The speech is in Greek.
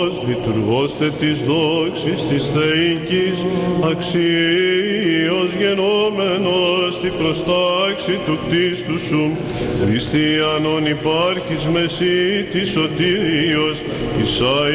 λειτουργώστε της δόξης της θεϊκής, αξίως γενόμενος την προστάξη του κτίστου σου, χριστιανών υπάρχεις μεσή της σωτήριος,